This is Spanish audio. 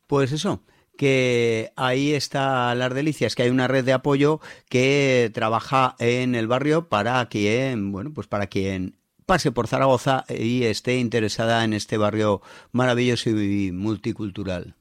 Pues eso, que ahí está Las Delicias, que hay una red de apoyo que trabaja en el barrio para quien, bueno, pues para quien pase por Zaragoza y esté interesada en este barrio maravilloso y multicultural.